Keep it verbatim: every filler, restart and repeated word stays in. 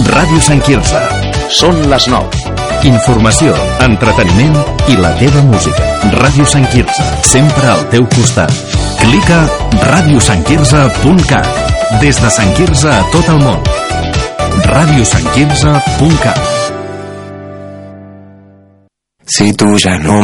Ràdio Sant Quirze. Són les nou. Informació, entreteniment i la teva música. Ràdio Sant Quirze, sempre al teu costat. Clica ràdio sant quirze punt cat. Des de Sant Quirze a tot el món. ràdio sant quirze punt cat. Si tu ja no